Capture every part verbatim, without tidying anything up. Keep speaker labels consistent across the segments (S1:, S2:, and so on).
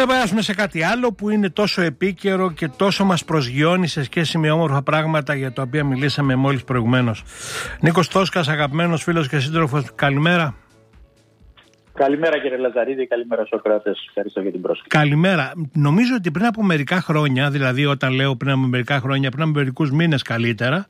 S1: να περάσουμε σε κάτι άλλο που είναι τόσο επίκαιρο και τόσο μας προσγειώνει σε σχέση με όμορφα πράγματα για τα οποία μιλήσαμε μόλις προηγουμένως. Νίκος Τόσκας, αγαπημένος φίλος και σύντροφος, καλημέρα.
S2: Καλημέρα κύριε Λαζαρίδη, καλημέρα Σοκράτες, ευχαριστώ για την πρόσκληση.
S1: Καλημέρα. Νομίζω ότι πριν από μερικά χρόνια, δηλαδή όταν λέω πριν από μερικά χρόνια, πριν από μερικούς μήνες καλύτερα,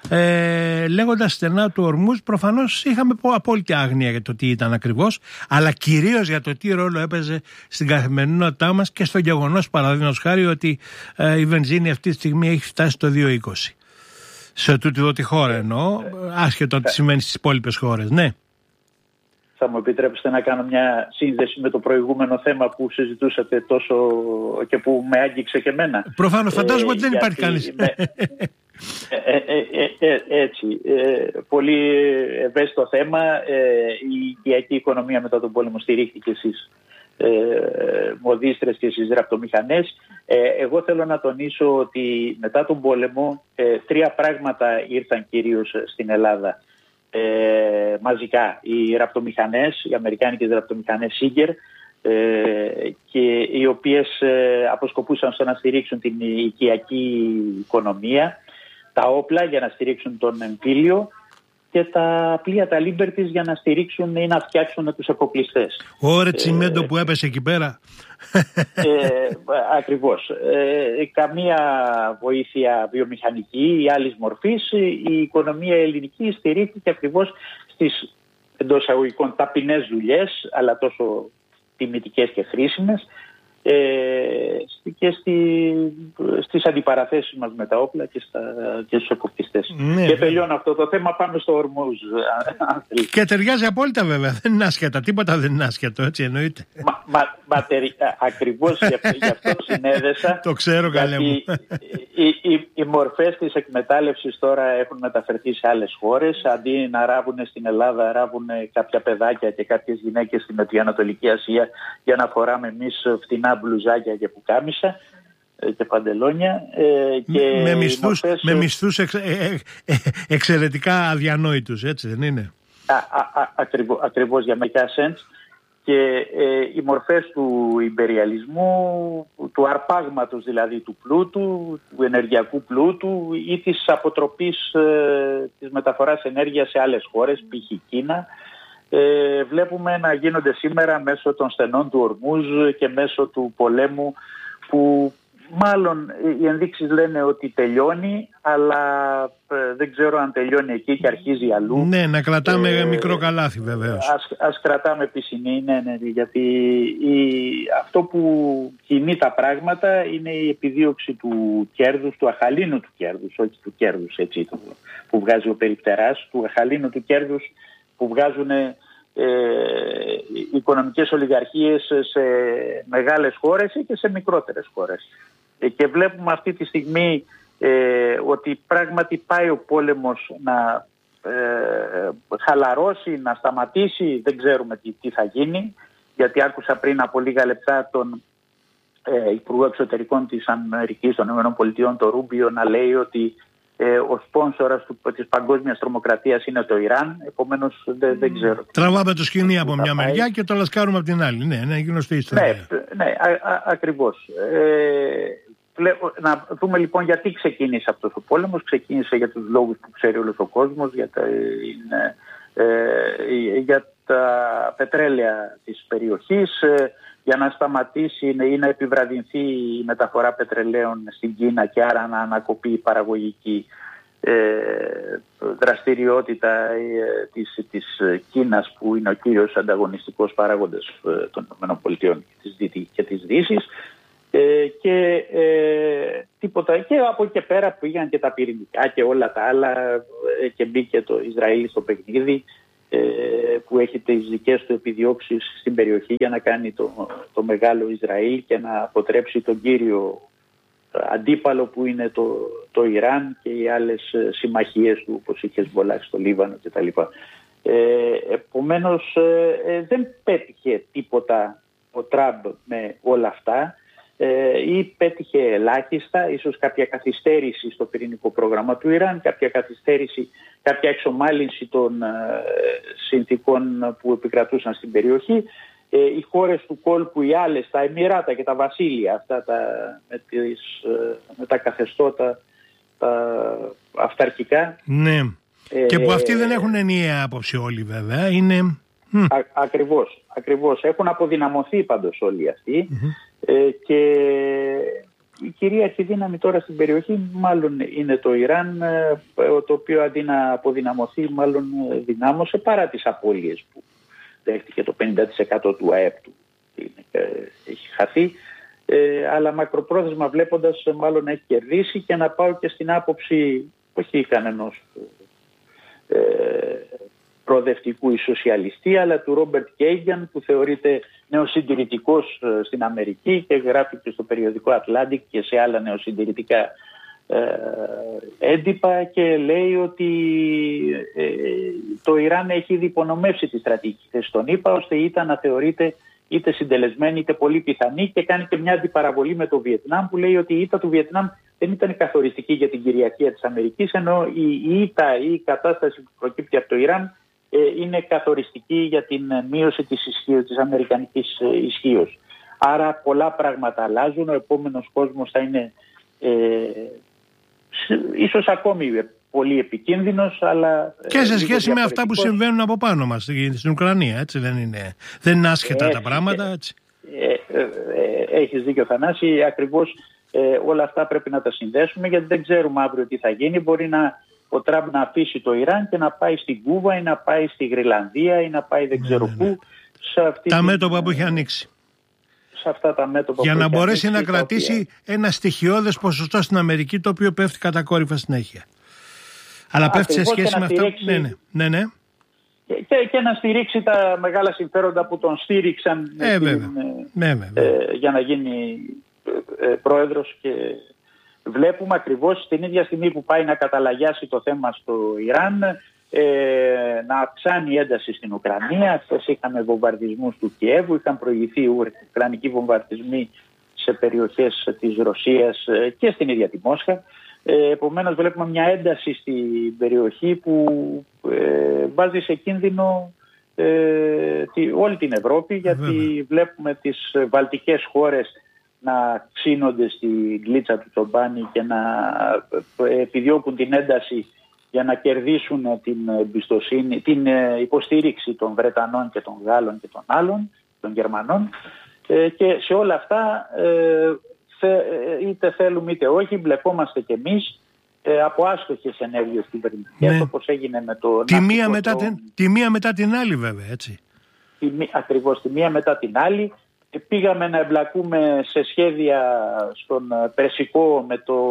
S1: ε, λέγοντας στενά του Ορμούζ, προφανώς είχαμε απόλυτη άγνοια για το τι ήταν ακριβώς, αλλά κυρίως για το τι ρόλο έπαιζε στην καθημερινότητά μας και στο γεγονός, παραδείγματος χάρη, ότι ε, η βενζίνη αυτή τη στιγμή έχει φτάσει στο δύο είκοσι. Σε τούτη εδώ τη χώρα εννοώ, άσχετο τι σημαίνει στις υπόλοιπες χώρες, ναι.
S2: Θα μου επιτρέψετε να κάνω μια σύνδεση με το προηγούμενο θέμα που συζητούσατε τόσο και που με άγγιξε και εμένα.
S1: Προφανώς, φαντάζομαι ε, ότι δεν υπάρχει κανείς.
S2: Με, ε, ε, ε, ε, έτσι, ε, πολύ ευαίσθητο θέμα. Ε, η οικιακή οικονομία μετά τον πόλεμο στηρίχθηκε στις ε, μοδίστρες και στις ραπτομηχανές. Ε, εγώ θέλω να τονίσω ότι μετά τον πόλεμο ε, τρία πράγματα ήρθαν κυρίως στην Ελλάδα. Ε, μαζικά, οι ραπτομηχανές, οι αμερικάνικες ραπτομηχανές Σίγκερ, ε, και οι οποίες ε, αποσκοπούσαν στο να στηρίξουν την οικιακή οικονομία, τα όπλα για να στηρίξουν τον εμφύλιο και τα πλοία τα Liberties για να στηρίξουν ή να φτιάξουν τους εφοπλιστές.
S1: Ωρε τσιμέντο ε, που έπεσε εκεί πέρα.
S2: Ε, ακριβώς. Ε, καμία βοήθεια βιομηχανική ή άλλης μορφής. Η οικονομία ελληνική στηρίχθηκε ακριβώς στις εντός αγωγικών ταπεινές δουλειές, αλλά τόσο τιμητικές και χρήσιμες, ε, και στη, στις αντιπαραθέσεις μας με τα όπλα και, στα, και στους εφοπλιστές. Ναι, και τελειώνω αυτό το θέμα, πάμε στο Ορμούζ.
S1: Και ταιριάζει απόλυτα βέβαια, δεν είναι άσχετα, τίποτα δεν είναι άσχετο, έτσι εννοείται.
S2: Μα, μα, μα τερι, ακριβώς γι' αυτό, γι' αυτό συνέδεσα.
S1: Το ξέρω καλέ μου.
S2: Οι, οι, οι, οι μορφές της εκμετάλλευσης τώρα έχουν μεταφερθεί σε άλλες χώρες. Αντί να ράβουν στην Ελλάδα, ράβουν κάποια παιδάκια και κάποιες γυναίκες στην Νοτιοανατολική Ασία για να φοράμε εμείς φτηνά μπλουζάκια και πουκάμισα και παντελόνια. Και
S1: με μισθούς,
S2: μορφές...
S1: με μισθούς εξ, ε, ε, ε, εξαιρετικά αδιανόητους, έτσι δεν είναι?
S2: Α, α, α, ακριβώς, ακριβώς για μερικά σέντς. Και ε, οι μορφές του ιμπεριαλισμού, του αρπάγματος δηλαδή του πλούτου, του ενεργειακού πλούτου ή της αποτροπής ε, της μεταφοράς ενέργειας σε άλλες χώρες, π.χ. Κίνα, ε, βλέπουμε να γίνονται σήμερα μέσω των στενών του Ορμούζ και μέσω του πολέμου, που μάλλον οι ενδείξεις λένε ότι τελειώνει, αλλά ε, δεν ξέρω αν τελειώνει εκεί και αρχίζει αλλού.
S1: Ναι, να κρατάμε ε, μικρό καλάθι βεβαίως.
S2: Ας, ας κρατάμε πισινή, ναι, ναι, γιατί η, αυτό που κινεί τα πράγματα είναι η επιδίωξη του κέρδους, του αχαλήνου του κέρδους, όχι του κέρδους έτσι, του, που βγάζει ο περιπτεράς, του αχαλήνου του κέρδους που βγάζουν ε, οι οικονομικές ολιγαρχίες σε μεγάλες χώρες ή και σε μικρότερες χώρες. Και βλέπουμε αυτή τη στιγμή ε, ότι πράγματι πάει ο πόλεμος να ε, χαλαρώσει, να σταματήσει, δεν ξέρουμε τι, τι θα γίνει, γιατί άκουσα πριν από λίγα λεπτά τον ε, Υπουργό Εξωτερικών της Αμερικής, των ΗΠΑ, τον Ρούμπιο, να λέει ότι ε, ο σπόνσορας του, της παγκόσμιας τρομοκρατίας είναι το Ιράν, επομένως δεν, δεν ξέρω.
S1: Τραβάμε το σκηνή από μια πάει. μεριά και το λασκάρουμε από την άλλη. Ναι, είναι γνωστή ιστορία.
S2: Ναι, ναι α, α, ακριβώς. Ε, Να δούμε λοιπόν γιατί ξεκίνησε αυτός ο πόλεμος. Ξεκίνησε για τους λόγους που ξέρει όλος ο κόσμος, για τα, είναι, ε, για τα πετρέλαια της περιοχής, ε, για να σταματήσει ή να επιβραδυνθεί η μεταφορά πετρελαίων στην Κίνα και άρα να ανακοπεί η παραγωγική ε, δραστηριότητα ε, της, της Κίνας, που είναι ο κύριος ανταγωνιστικός παράγοντας ε, των ΗΠΑ και της Δύσης. Ε, και ε, τίποτα, και από εκεί και πέρα πήγαν και τα πυρηνικά και όλα τα άλλα, ε, και μπήκε το Ισραήλ στο παιχνίδι, ε, που έχει τις δικές του επιδιώξεις στην περιοχή για να κάνει το, το μεγάλο Ισραήλ και να αποτρέψει τον κύριο αντίπαλο που είναι το, το Ιράν και οι άλλες συμμαχίες του, όπως είχε Χεσμπολάχ στο Λίβανο κτλ. Ε, επομένως ε, δεν πέτυχε τίποτα ο Τραμπ με όλα αυτά, ε, ή πέτυχε ελάχιστα, ίσως κάποια καθυστέρηση στο πυρηνικό πρόγραμμα του Ιράν, κάποια καθυστέρηση, κάποια εξομάλυνση των ε, συνθήκων που επικρατούσαν στην περιοχή, Ε, οι χώρες του κόλπου, οι άλλες, τα Εμιράτα και τα Βασίλεια, αυτά τα, με, τις, με τα καθεστώτα τα αυταρχικά.
S1: Ναι. Ε, και που αυτοί δεν έχουν ενιαία άποψη όλοι βέβαια. Είναι...
S2: Α, ακριβώς, ακριβώς. Έχουν αποδυναμωθεί πάντως όλοι αυτοί. Mm-hmm. Ε, και η κυρίαρχη δύναμη τώρα στην περιοχή μάλλον είναι το Ιράν, το οποίο αντί να αποδυναμωθεί μάλλον δυνάμωσε παρά τις απώλειες που δέχτηκε, το πενήντα τοις εκατό του ΑΕΠ του έχει χαθεί, ε, αλλά μακροπρόθεσμα βλέποντας μάλλον έχει κερδίσει. Και να πάω και στην άποψη όχι κανενός ε, προοδευτικού ή σοσιαλιστή, αλλά του Ρόμπερτ Κέιγαν, που θεωρείται νεοσυντηρητικός στην Αμερική και γράφει και στο περιοδικό Atlantic και σε άλλα νεοσυντηρητικά ε, έντυπα, και λέει ότι ε, το Ιράν έχει ήδη υπονομεύσει τη στρατηγική θέση των ΗΠΑ, ώστε ήταν να θεωρείται είτε συντελεσμένη είτε πολύ πιθανή, και κάνει και μια αντιπαραβολή με το Βιετνάμ, που λέει ότι η ήττα του Βιετνάμ δεν ήταν καθοριστική για την κυριαρχία της Αμερικής, ενώ η ήττα ή η κατάσταση που προκύπτει από το Ιράν ε, είναι καθοριστική για την μείωση της ισχύως, της αμερικανικής ισχύως. Άρα πολλά πράγματα αλλάζουν, ο επόμενος κόσμος θα είναι ε, ίσως ακόμη πολύ επικίνδυνος, αλλά...
S1: Και σε σχέση με αυτά που συμβαίνουν από πάνω μας στην Ουκρανία, έτσι δεν είναι, δεν είναι άσχετα ε, τα πράγματα, έτσι.
S2: Ε, ε, ε, έχεις δίκιο, Θανάση, ακριβώς ε, όλα αυτά πρέπει να τα συνδέσουμε, γιατί δεν ξέρουμε αύριο τι θα γίνει. Μπορεί να, ο Τραμπ να αφήσει το Ιράν και να πάει στην Κούβα ή να πάει στη Γρυλανδία ή να πάει δεν ξέρω ναι, ναι, ναι. πού. Σε αυτή τα
S1: την... μέτωπα που έχει ανοίξει.
S2: Σε αυτά τα μέτωπα
S1: για
S2: που
S1: να
S2: έχει
S1: μπορέσει
S2: ανοίξει,
S1: να κρατήσει οποία... ένα στοιχειώδες ποσοστό στην Αμερική, το οποίο πέφτει κατακόρυφα συνέχεια. Αλλά Α, πέφτει σε σχέση με αυτά. Ναι, ναι, ναι, ναι.
S2: Και, και να στηρίξει τα μεγάλα συμφέροντα που τον στήριξαν
S1: ε,
S2: την,
S1: βέβαια. Ναι, βέβαια.
S2: Ε, για να γίνει ε, πρόεδρος. Και βλέπουμε ακριβώς την ίδια στιγμή που πάει να καταλαγιάσει το θέμα στο Ιράν, ε, να αυξάνει η ένταση στην Ουκρανία. Χθες είχαμε βομβαρδισμούς του Κιέβου, είχαν προηγηθεί ουκρανικοί βομβαρδισμοί σε περιοχές της Ρωσίας και στην ίδια τη Μόσχα. Ε, επομένως βλέπουμε μια ένταση στην περιοχή που ε, βάζει σε κίνδυνο ε, τη, όλη την Ευρώπη, γιατί Βέβαια. βλέπουμε τις βαλτικές χώρες να ξύνονται στη γλίτσα του Τσομπάνη και να επιδιώκουν την ένταση για να κερδίσουν την εμπιστοσύνη, την υποστήριξη των Βρετανών και των Γάλλων και των άλλων, των Γερμανών, ε, και σε όλα αυτά ε, είτε θέλουμε είτε όχι, μπλεκόμαστε κι εμείς ε, από άστοχες ενέργειες κυβερνητικές, ναι. όπως έγινε με το...
S1: Τη μία, μετά την, τη μία μετά την άλλη βέβαια, έτσι.
S2: Τη, ακριβώς, τη μία μετά την άλλη. Πήγαμε να εμπλακούμε σε σχέδια στον Περσικό με, το,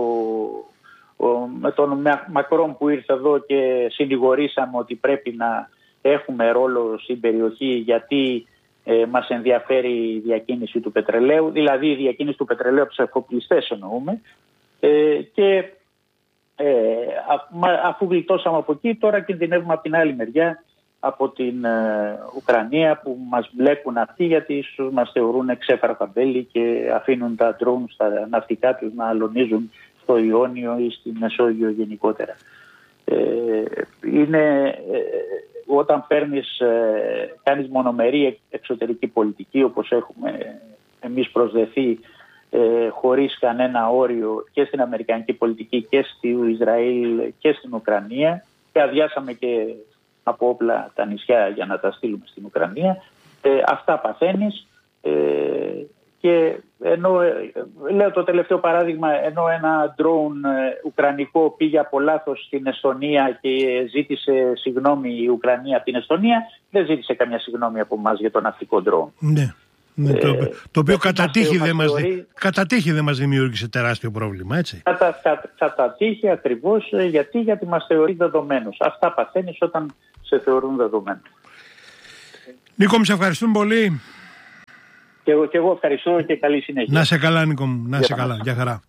S2: με τον Μακρόν που ήρθε εδώ και συνηγορήσαμε ότι πρέπει να έχουμε ρόλο στην περιοχή, γιατί Ε, μας ενδιαφέρει η διακίνηση του πετρελαίου, δηλαδή η διακίνηση του πετρελαίου από τους εφοπλιστές εννοούμε, ε, και ε, α, αφού γλιτώσαμε από εκεί, τώρα κινδυνεύουμε από την άλλη μεριά, από την ε, Ουκρανία, που μας μπλέκουν αυτοί, γιατί ίσως μας θεωρούν ξέφαρτα μπέλη και αφήνουν τα ντρόουν στα ναυτικά τους να αλωνίζουν στο Ιόνιο ή στη Μεσόγειο γενικότερα. Ε, είναι... Ε, όταν παίρνεις, ε, κάνεις μονομερή εξωτερική πολιτική, όπως έχουμε εμείς προσδεθεί, ε, χωρίς κανένα όριο και στην αμερικανική πολιτική και στο Ισραήλ και στην Ουκρανία, και αδειάσαμε και από όπλα τα νησιά για να τα στείλουμε στην Ουκρανία, ε, αυτά παθαίνεις. Ε, και ενώ, ε, λέω το τελευταίο παράδειγμα, ενώ ένα drone ε, ουκρανικό πήγε από λάθος στην Εστονία και ζήτησε συγγνώμη η Ουκρανία από την Εστονία, δεν ζήτησε καμιά συγγνώμη από εμάς για το ναυτικό drone.
S1: Ναι, ναι, ε, το, το οποίο κατά τύχη δεν μας, θεωρεί... μας δημιούργησε τεράστιο πρόβλημα, έτσι.
S2: Κατά, κα, κατά τύχη ακριβώς, γιατί, γιατί μας θεωρεί δεδομένους. Αυτά παθαίνεις όταν σε θεωρούν δεδομένους.
S1: Νίκο, μου σε ευχαριστούμε πολύ.
S2: Και εγώ, και εγώ ευχαριστώ και καλή συνέχεια.
S1: Να σε καλά, Νίκο μου. Να σε καλά. Γεια χαρά.